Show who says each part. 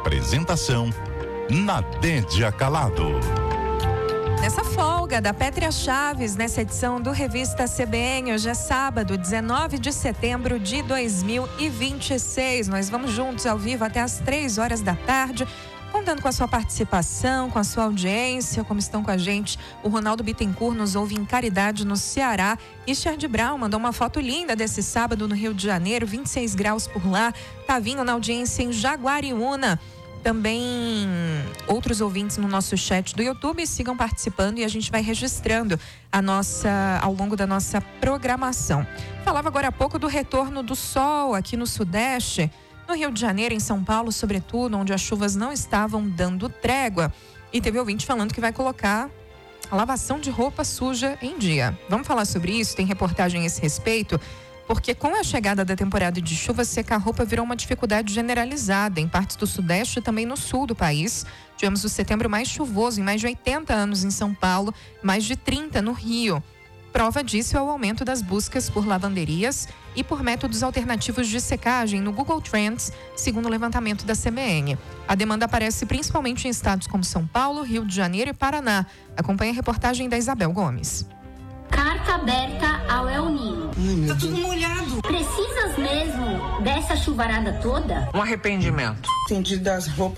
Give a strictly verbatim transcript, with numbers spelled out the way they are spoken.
Speaker 1: Apresentação Nadédia Calado.
Speaker 2: Nessa folga da Pétria Chaves, nessa edição do Revista C B N, hoje é sábado, dezenove de setembro de dois mil e vinte e seis. Nós vamos juntos ao vivo até às três horas da tarde, contando com a sua participação, com a sua audiência, como estão com a gente. O Ronaldo Bittencourt nos ouve em Caridade, no Ceará. E Richard Brown mandou uma foto linda desse sábado no Rio de Janeiro, vinte e seis graus por lá. Tavinho na audiência em Jaguariúna. Também outros ouvintes no nosso chat do YouTube, sigam participando e a gente vai registrando a nossa, ao longo da nossa programação. Falava agora há pouco do retorno do sol aqui no Sudeste, no Rio de Janeiro, em São Paulo, sobretudo, onde as chuvas não estavam dando trégua. E teve ouvinte falando que vai colocar a lavação de roupa suja em dia. Vamos falar sobre isso? Tem reportagem a esse respeito? Porque com a chegada da temporada de chuva, secar a roupa virou uma dificuldade generalizada em partes do Sudeste e também no Sul do país. Tivemos o setembro mais chuvoso em mais de oitenta anos em São Paulo, mais de trinta no Rio. Prova disso é o aumento das buscas por lavanderias e por métodos alternativos de secagem no Google Trends, segundo o levantamento da C B N. A demanda aparece principalmente em estados como São Paulo, Rio de Janeiro e Paraná. Acompanhe a reportagem da Isabel Gomes.
Speaker 3: Carta aberta ao El Ninho.
Speaker 4: Ai, tá tudo molhado.
Speaker 3: Precisas mesmo dessa chuvarada toda?
Speaker 4: Um arrependimento.
Speaker 5: Entendi das roupas.